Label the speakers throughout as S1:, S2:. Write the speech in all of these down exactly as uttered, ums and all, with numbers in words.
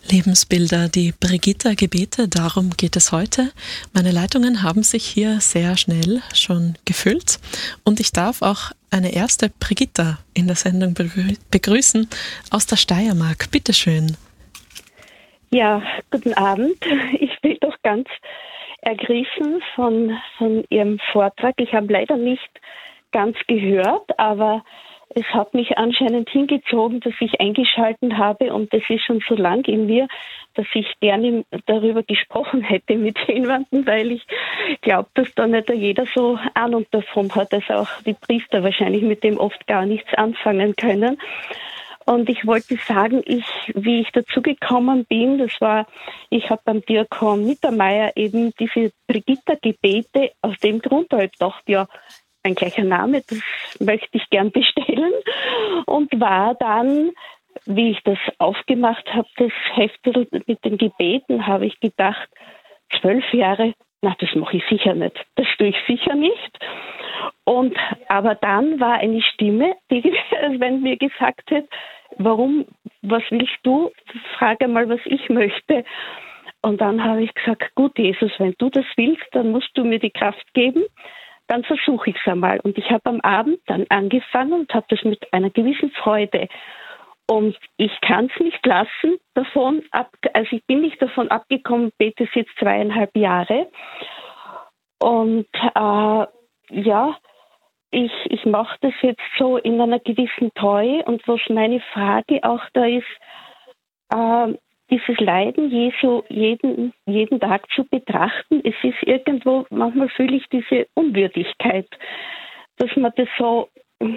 S1: Lebensbilder, die Brigitta-Gebete, darum geht es heute. Meine Leitungen haben sich hier sehr schnell schon gefüllt und ich darf auch eine erste Brigitta in der Sendung begrüßen aus der Steiermark. Bitte schön.
S2: Ja, guten Abend. Ich bin doch ganz ergriffen von, von Ihrem Vortrag. Ich habe leider nicht ganz gehört, aber es hat mich anscheinend hingezogen, dass ich eingeschaltet habe und das ist schon so lang in mir, dass ich gerne darüber gesprochen hätte mit jemandem, weil ich glaube, dass da nicht jeder so Ahnung davon hat, dass auch die Priester wahrscheinlich mit dem oft gar nichts anfangen können. Und ich wollte sagen, ich, wie ich dazu gekommen bin, das war, ich habe beim Diakon Mittermeier eben diese Brigitta-Gebete aus dem Grund, weil ich dachte, ja, ein gleicher Name, das möchte ich gern bestellen und war dann, wie ich das aufgemacht habe, das Heftel mit den Gebeten, habe ich gedacht, zwölf Jahre, na, das mache ich sicher nicht, das tue ich sicher nicht. Und aber dann war eine Stimme, die, wenn mir gesagt hat, warum, was willst du? Frage mal, was ich möchte. Und dann habe ich gesagt, gut, Jesus, wenn du das willst, dann musst du mir die Kraft geben. Dann versuche ich es einmal. Und ich habe am Abend dann angefangen und habe das mit einer gewissen Freude. Und ich kann es nicht lassen davon, ab, also ich bin nicht davon abgekommen, bete es jetzt zweieinhalb Jahre. Und äh, ja, ich, ich mache das jetzt so in einer gewissen Treue. Und was meine Frage auch da ist, äh, dieses Leiden Jesu jeden, jeden Tag zu betrachten, es ist irgendwo, manchmal fühle ich diese Unwürdigkeit, dass man das so,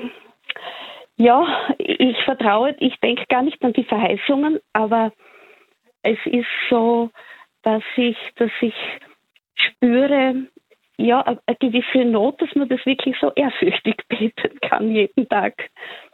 S2: ja, ich vertraue, ich denke gar nicht an die Verheißungen, aber es ist so, dass ich, dass ich spüre, ja, eine gewisse Not, dass man das wirklich so ehrfürchtig beten kann jeden Tag.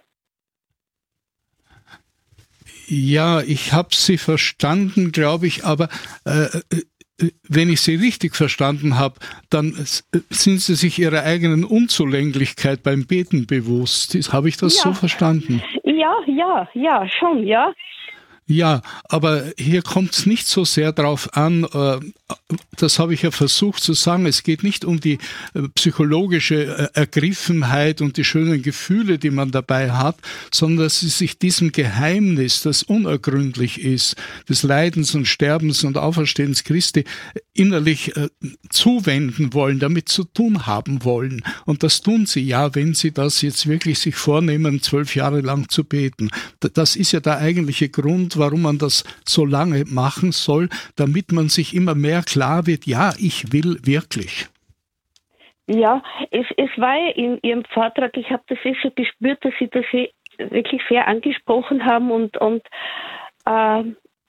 S3: Ja, ich habe Sie verstanden, glaube ich, aber äh, wenn ich Sie richtig verstanden habe, dann sind Sie sich Ihrer eigenen Unzulänglichkeit beim Beten bewusst. Habe ich das
S2: ja.
S3: so verstanden?
S2: Ja, ja, ja, schon, ja.
S3: Ja, aber hier kommt es nicht so sehr drauf an, äh, das habe ich ja versucht zu sagen, es geht nicht um die äh, psychologische äh, Ergriffenheit und die schönen Gefühle, die man dabei hat, sondern dass sie sich diesem Geheimnis, das unergründlich ist, des Leidens und Sterbens und Auferstehens Christi, innerlich äh, zuwenden wollen, damit zu tun haben wollen. Und das tun sie ja, wenn sie das jetzt wirklich sich vornehmen, zwölf Jahre lang zu beten. Das ist ja der eigentliche Grund, warum man das so lange machen soll, damit man sich immer mehr klar wird, ja, ich will wirklich.
S2: Ja, es, es war ja in Ihrem Vortrag, ich habe das eh so gespürt, dass Sie das eh wirklich sehr angesprochen haben und, und äh,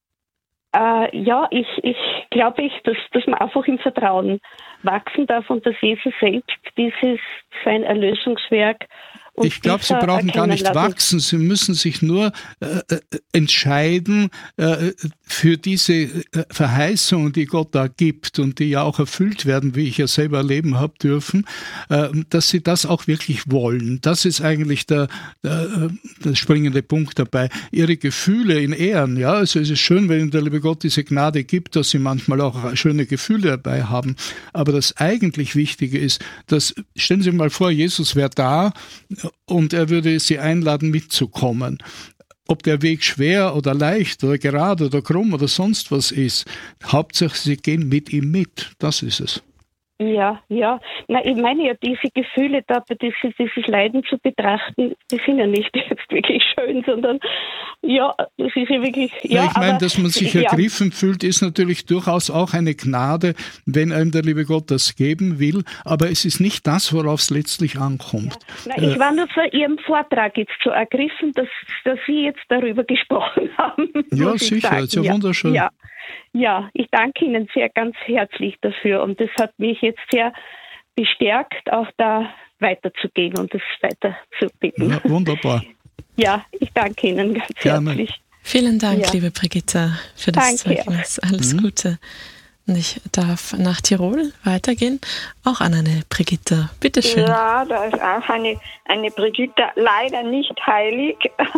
S2: äh, ja, ich, ich glaube, ich, dass, dass man einfach im Vertrauen wachsen darf und dass Jesus selbst dieses, sein Erlösungswerk und
S3: ich glaube, Sie brauchen gar nicht wachsen. Sie müssen sich nur äh, entscheiden äh, für diese äh, Verheißungen, die Gott da gibt und die ja auch erfüllt werden, wie ich ja selber erleben habe dürfen, äh, dass Sie das auch wirklich wollen. Das ist eigentlich der, der, der springende Punkt dabei. Ihre Gefühle in Ehren, ja, also es ist schön, wenn Ihnen der liebe Gott diese Gnade gibt, dass Sie manchmal auch schöne Gefühle dabei haben. Aber das eigentlich Wichtige ist, dass, stellen Sie mal vor, Jesus wäre da und er würde Sie einladen, mitzukommen. Ob der Weg schwer oder leicht oder gerade oder krumm oder sonst was ist, Hauptsache Sie gehen mit ihm mit. Das ist es.
S2: Ja, ja. Na, ich meine ja, diese Gefühle da, dieses, dieses Leiden zu betrachten, die sind ja nicht jetzt wirklich schön, sondern ja, das ist ja wirklich... Ja,
S3: ja ich meine,
S2: aber,
S3: dass man sich ergriffen ja. fühlt, ist natürlich durchaus auch eine Gnade, wenn einem der liebe Gott das geben will, aber es ist nicht das, worauf es letztlich ankommt.
S2: Ja. Na, ich war nur von Ihrem Vortrag jetzt so ergriffen, dass, dass Sie jetzt darüber gesprochen haben.
S3: Ja, sicher, ist ja, ja wunderschön.
S2: Ja. Ja, ich danke Ihnen sehr ganz herzlich dafür und das hat mich jetzt sehr bestärkt, auch da weiterzugehen und das weiter zu bitten.
S3: Ja, wunderbar.
S2: Ja, ich danke Ihnen ganz
S3: Gerne.
S2: herzlich.
S1: Vielen Dank, ja. liebe Brigitta, für das
S2: danke
S1: Zeugnis. Alles
S3: mhm.
S1: Gute. Und ich darf nach Tirol weitergehen, auch an eine Brigitta. Bitte schön.
S4: Ja, da ist auch eine, eine Brigitta, leider nicht heilig,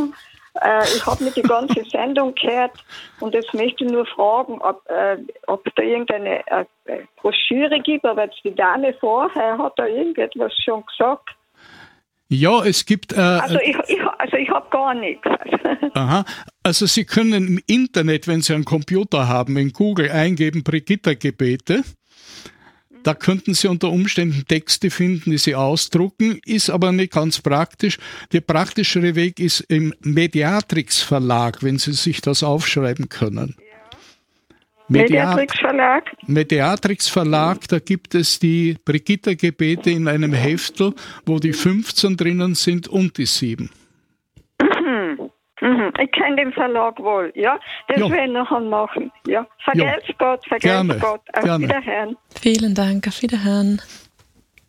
S4: Äh, ich habe mir die ganze Sendung gehört und jetzt möchte ich nur fragen, ob, äh, ob es da irgendeine äh, Broschüre gibt, aber jetzt die Dame vorher hat da irgendetwas schon gesagt.
S3: Ja, es gibt... Äh,
S4: also ich, ich, also ich habe gar nichts.
S3: Aha. Also Sie können im Internet, wenn Sie einen Computer haben, in Google eingeben Brigitta-Gebete. Da könnten Sie unter Umständen Texte finden, die Sie ausdrucken, ist aber nicht ganz praktisch. Der praktischere Weg ist im Mediatrix Verlag, wenn Sie sich das aufschreiben können.
S4: Mediatrix Verlag?
S3: Mediatrix Verlag, da gibt es die Brigitta-Gebete in einem Heftel, wo die fünfzehn drinnen sind und die sieben.
S4: Ich kenne den Verlag wohl, ja. Das ja. werde ich noch machen. Ja. Vergelt's ja. Gott, vergelt's Gott. Auf
S3: Gerne.
S4: Wiederhören.
S1: Vielen Dank, auf Wiederhören.